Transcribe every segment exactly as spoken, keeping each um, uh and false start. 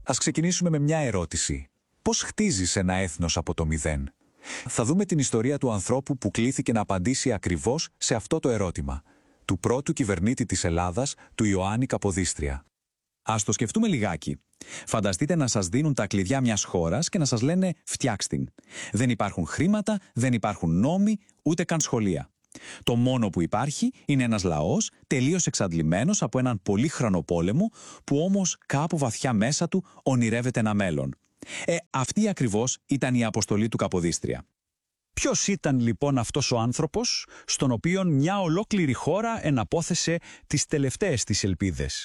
Ας ξεκινήσουμε με μια ερώτηση. Πώς χτίζεις ένα έθνος από το μηδέν? Θα δούμε την ιστορία του ανθρώπου που κλήθηκε να απαντήσει ακριβώς σε αυτό το ερώτημα. Του πρώτου κυβερνήτη της Ελλάδας, του Ιωάννη Καποδίστρια. Ας το σκεφτούμε λιγάκι. Φανταστείτε να σας δίνουν τα κλειδιά μιας χώρας και να σας λένε «φτιάξτε την». Δεν υπάρχουν χρήματα, δεν υπάρχουν νόμοι, ούτε καν σχολεία. Το μόνο που υπάρχει είναι ένας λαός τελείως εξαντλημένος από έναν πολύχρονο πόλεμο που όμως κάπου βαθιά μέσα του ονειρεύεται ένα μέλλον. Ε, αυτή ακριβώς ήταν η αποστολή του Καποδίστρια. Ποιος ήταν λοιπόν αυτός ο άνθρωπος στον οποίον μια ολόκληρη χώρα εναπόθεσε τις τελευταίες της ελπίδες?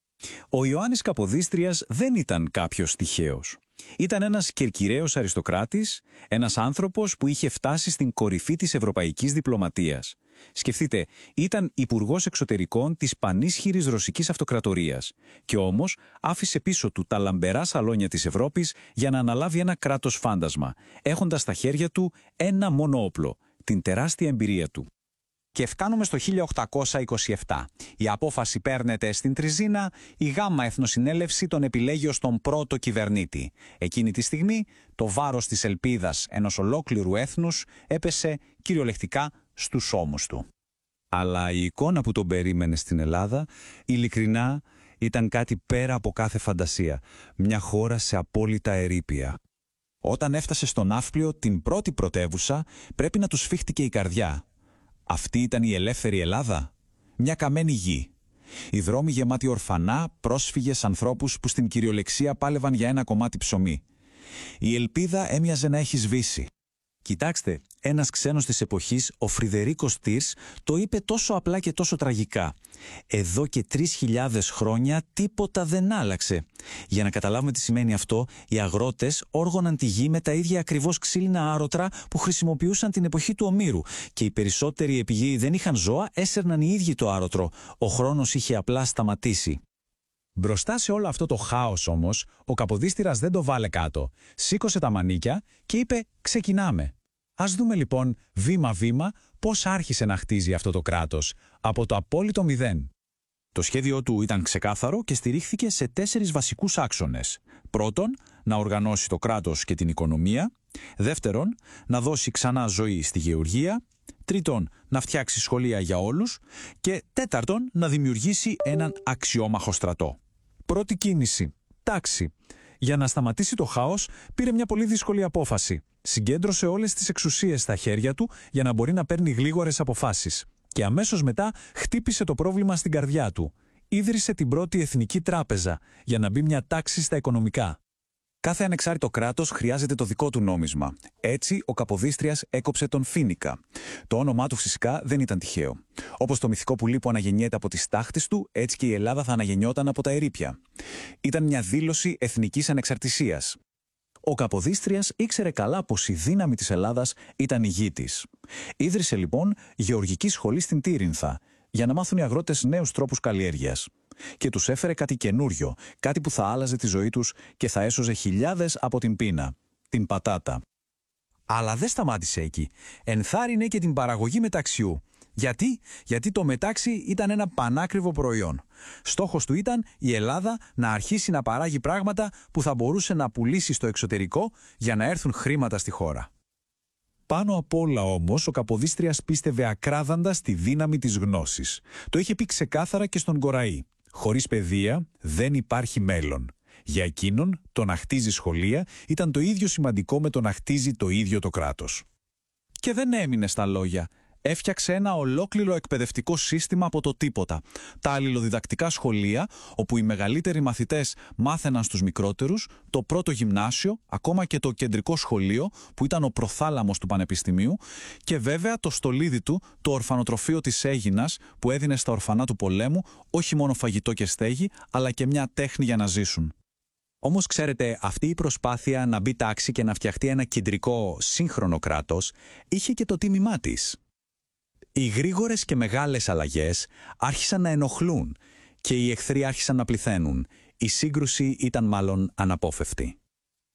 Ο Ιωάννης Καποδίστριας δεν ήταν κάποιος τυχαίος. Ήταν ένας κερκυραίος αριστοκράτης, ένας άνθρωπος που είχε φτάσει στην κορυφή της ευρωπαϊκής διπλωματίας. Σκεφτείτε, ήταν υπουργός εξωτερικών της πανίσχυρης ρωσικής αυτοκρατορίας και όμως άφησε πίσω του τα λαμπερά σαλόνια της Ευρώπης για να αναλάβει ένα κράτος φάντασμα, έχοντας στα χέρια του ένα μόνο όπλο, την τεράστια εμπειρία του. Και φτάνουμε στο χίλια οκτακόσια είκοσι επτά. Η απόφαση παίρνεται στην Τριζίνα, η Γάμμα Εθνοσυνέλευση τον επιλέγει ως τον πρώτο κυβερνήτη. Εκείνη τη στιγμή το βάρος της ελπίδας ενός ολόκληρου έθνους έπεσε κυριολεκτικά στους ώμους του. Αλλά η εικόνα που τον περίμενε στην Ελλάδα, ειλικρινά, ήταν κάτι πέρα από κάθε φαντασία. Μια χώρα σε απόλυτα ερείπια. Όταν έφτασε στο Ναύπλιο, την πρώτη πρωτεύουσα, πρέπει να του σφίχτηκε η καρδιά. Αυτή ήταν η ελεύθερη Ελλάδα? Μια καμένη γη. Οι δρόμοι γεμάτοι ορφανά, πρόσφυγες, ανθρώπους που στην κυριολεξία πάλευαν για ένα κομμάτι ψωμί. Η ελπίδα έμοιαζε να έχει σβήσει. Κοιτάξτε, ένας ξένος της εποχής, ο Φριδερίκος Τύρς, το είπε τόσο απλά και τόσο τραγικά. Εδώ και τρεις χιλιάδες χρόνια τίποτα δεν άλλαξε. Για να καταλάβουμε τι σημαίνει αυτό, οι αγρότες όργωναν τη γη με τα ίδια ακριβώς ξύλινα άρωτρα που χρησιμοποιούσαν την εποχή του Ομήρου και οι περισσότεροι επειδή δεν είχαν ζώα έσερναν οι ίδιοι το άρωτρο. Ο χρόνος είχε απλά σταματήσει. Μπροστά σε όλο αυτό το χάος όμως, ο Καποδίστριας δεν το βάλε κάτω. Σήκωσε τα μανίκια και είπε «Ξεκινάμε». Ας δούμε λοιπόν βήμα-βήμα πώς άρχισε να χτίζει αυτό το κράτος, από το απόλυτο μηδέν. Το σχέδιο του ήταν ξεκάθαρο και στηρίχθηκε σε τέσσερις βασικούς άξονες. Πρώτον, να οργανώσει το κράτος και την οικονομία. Δεύτερον, να δώσει ξανά ζωή στη γεωργία. Τρίτον, να φτιάξει σχολεία για όλους. Και τέταρτον, να δημιουργήσει έναν αξιόμαχο στρατό. Πρώτη κίνηση. Τάξη. Για να σταματήσει το χάος, πήρε μια πολύ δύσκολη απόφαση. Συγκέντρωσε όλες τις εξουσίες στα χέρια του για να μπορεί να παίρνει γλίγορες αποφάσεις. Και αμέσως μετά χτύπησε το πρόβλημα στην καρδιά του. Ίδρυσε την πρώτη εθνική τράπεζα για να μπει μια τάξη στα οικονομικά. Κάθε ανεξάρτητο κράτος χρειάζεται το δικό του νόμισμα. Έτσι, ο Καποδίστριας έκοψε τον Φοίνικα. Το όνομά του φυσικά δεν ήταν τυχαίο. Όπως το μυθικό πουλί που αναγεννιέται από τις τάχτες του, έτσι και η Ελλάδα θα αναγεννιόταν από τα ερείπια. Ήταν μια δήλωση εθνικής ανεξαρτησίας. Ο Καποδίστριας ήξερε καλά πως η δύναμη της Ελλάδας ήταν η γη της. Ίδρυσε λοιπόν γεωργική σχολή στην Τύρινθα, για να μάθουν οι αγρότες νέους τρόπους καλλιέργειας. Και τους έφερε κάτι καινούριο, κάτι που θα άλλαζε τη ζωή τους και θα έσωζε χιλιάδες από την πείνα, την πατάτα. Αλλά δεν σταμάτησε εκεί. Ενθάρρυνε και την παραγωγή μεταξιού. Γιατί? Γιατί το μετάξι ήταν ένα πανάκριβο προϊόν. Στόχος του ήταν η Ελλάδα να αρχίσει να παράγει πράγματα που θα μπορούσε να πουλήσει στο εξωτερικό για να έρθουν χρήματα στη χώρα. Πάνω απ' όλα όμως, ο Καποδίστριας πίστευε ακράδαντα στη δύναμη της γνώσης. Το είχε πει ξεκάθαρα και στον Κοραή. Χωρίς παιδεία δεν υπάρχει μέλλον. Για εκείνον, το να χτίζει σχολεία ήταν το ίδιο σημαντικό με το να χτίζει το ίδιο το κράτος. Και δεν έμεινε στα λόγια. Έφτιαξε ένα ολόκληρο εκπαιδευτικό σύστημα από το τίποτα. Τα αλληλοδιδακτικά σχολεία, όπου οι μεγαλύτεροι μαθητές μάθαιναν στους μικρότερους, το πρώτο γυμνάσιο, ακόμα και το κεντρικό σχολείο, που ήταν ο προθάλαμος του πανεπιστημίου, και βέβαια το στολίδι του, το ορφανοτροφείο της Αίγινας, που έδινε στα ορφανά του πολέμου όχι μόνο φαγητό και στέγη, αλλά και μια τέχνη για να ζήσουν. Όμως ξέρετε, αυτή η προσπάθεια να μπει τάξη και να φτιαχτεί ένα κεντρικό σύγχρονο κράτος είχε και το τίμημά της. Οι γρήγορες και μεγάλες αλλαγές άρχισαν να ενοχλούν και οι εχθροί άρχισαν να πληθαίνουν. Η σύγκρουση ήταν μάλλον αναπόφευκτη.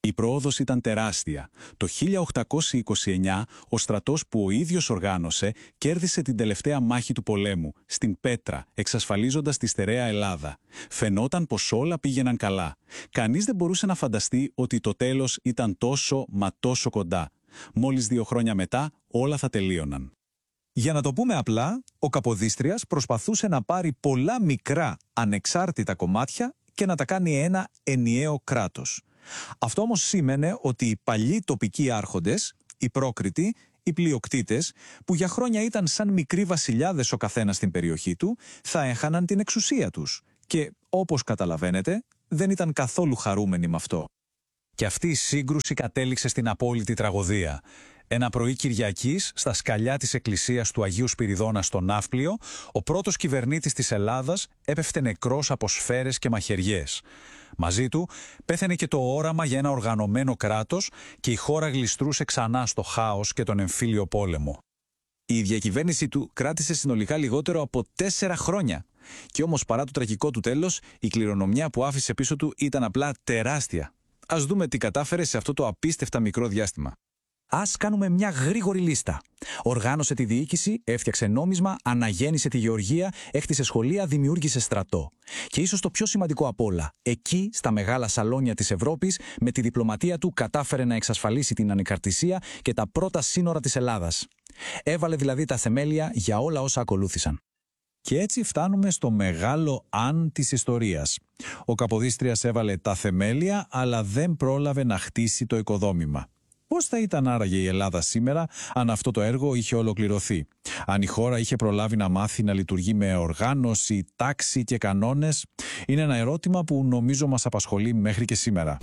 Η πρόοδος ήταν τεράστια. Το χίλια οκτακόσια είκοσι εννιά, ο στρατός που ο ίδιος οργάνωσε κέρδισε την τελευταία μάχη του πολέμου, στην Πέτρα, εξασφαλίζοντας τη στερεά Ελλάδα. Φαινόταν πως όλα πήγαιναν καλά. Κανείς δεν μπορούσε να φανταστεί ότι το τέλος ήταν τόσο μα τόσο κοντά. Μόλις δύο χρόνια μετά όλα θα τελείωναν. Για να το πούμε απλά, ο Καποδίστριας προσπαθούσε να πάρει πολλά μικρά ανεξάρτητα κομμάτια και να τα κάνει ένα ενιαίο κράτος. Αυτό όμως σήμαινε ότι οι παλιοί τοπικοί άρχοντες, οι πρόκριτοι, οι πλειοκτήτες, που για χρόνια ήταν σαν μικροί βασιλιάδες ο καθένας στην περιοχή του, θα έχαναν την εξουσία τους. Και, όπως καταλαβαίνετε, δεν ήταν καθόλου χαρούμενοι με αυτό. Και αυτή η σύγκρουση κατέληξε στην απόλυτη τραγωδία. Ένα πρωί Κυριακής, στα σκαλιά της εκκλησίας του Αγίου Σπυριδώνα στο Ναύπλιο, ο πρώτος κυβερνήτης της Ελλάδας έπεφτε νεκρός από σφαίρες και μαχαιριές. Μαζί του πέθανε και το όραμα για ένα οργανωμένο κράτος και η χώρα γλιστρούσε ξανά στο χάος και τον εμφύλιο πόλεμο. Η διακυβέρνηση του κράτησε συνολικά λιγότερο από τέσσερα χρόνια. Και όμως παρά το τραγικό του τέλος, η κληρονομιά που άφησε πίσω του ήταν απλά τεράστια. Ας δούμε τι κατάφερε σε αυτό το απίστευτα μικρό διάστημα. Ας κάνουμε μια γρήγορη λίστα. Οργάνωσε τη διοίκηση, έφτιαξε νόμισμα, αναγέννησε τη γεωργία, έκτισε σχολεία, δημιούργησε στρατό. Και ίσως το πιο σημαντικό απ' όλα, εκεί, στα μεγάλα σαλόνια της Ευρώπης, με τη διπλωματία του κατάφερε να εξασφαλίσει την ανεξαρτησία και τα πρώτα σύνορα της Ελλάδας. Έβαλε δηλαδή τα θεμέλια για όλα όσα ακολούθησαν. Και έτσι φτάνουμε στο μεγάλο αν της ιστορίας. Ο Καποδίστριας έβαλε τα θεμέλια, αλλά δεν πρόλαβε να χτίσει το οικοδόμημα. Πώς θα ήταν άραγε η Ελλάδα σήμερα αν αυτό το έργο είχε ολοκληρωθεί? Αν η χώρα είχε προλάβει να μάθει να λειτουργεί με οργάνωση, τάξη και κανόνες? Είναι ένα ερώτημα που νομίζω μας απασχολεί μέχρι και σήμερα.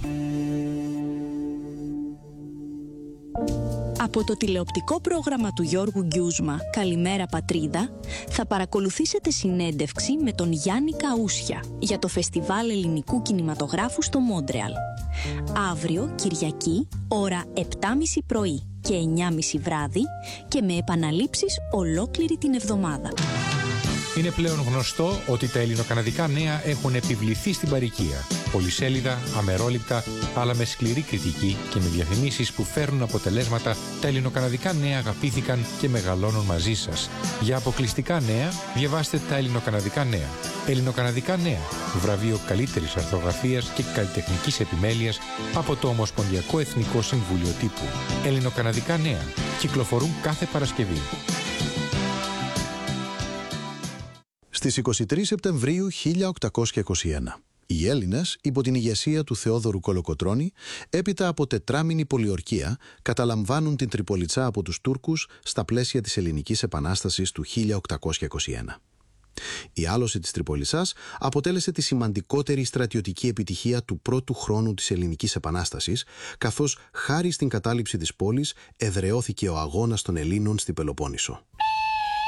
Από το τηλεοπτικό πρόγραμμα του Γιώργου Γκιούσμα «Καλημέρα Πατρίδα» θα παρακολουθήσετε συνέντευξη με τον Γιάννη Καούσια για το Φεστιβάλ Ελληνικού Κινηματογράφου στο Μόντρεαλ. Αύριο, Κυριακή, ώρα επτά και μισή πρωί και εννιά και μισή βράδυ και με επαναλήψεις ολόκληρη την εβδομάδα. Είναι πλέον γνωστό ότι τα ελληνοκαναδικά νέα έχουν επιβληθεί στην παροικία. Πολυσέλιδα, αμερόληπτα, αλλά με σκληρή κριτική και με διαφημίσεις που φέρνουν αποτελέσματα, τα ελληνοκαναδικά νέα αγαπήθηκαν και μεγαλώνουν μαζί σας. Για αποκλειστικά νέα, διαβάστε τα ελληνοκαναδικά νέα. Ελληνοκαναδικά νέα, βραβείο καλύτερης αρθρογραφίας και καλλιτεχνικής επιμέλειας από το Ομοσπονδιακό Εθνικό Συμβούλιο Τύπου. Ελληνοκαναδικά νέα, κυκλοφορούν κάθε Παρασκευή. Στις είκοσι τρεις Σεπτεμβρίου χίλια οκτακόσια είκοσι ένα, οι Έλληνες, υπό την ηγεσία του Θεόδωρου Κολοκοτρώνη, έπειτα από τετράμηνη πολιορκία, καταλαμβάνουν την Τριπολιτσά από τους Τούρκους στα πλαίσια της Ελληνικής Επανάστασης του χίλια οκτακόσια είκοσι ένα. Η άλωση της Τριπολιτσάς αποτέλεσε τη σημαντικότερη στρατιωτική επιτυχία του πρώτου χρόνου της Ελληνικής Επανάστασης, καθώς χάρη στην κατάληψη της πόλης εδραιώθηκε ο αγώνας των Ελλήνων στην Πελοπόννησο.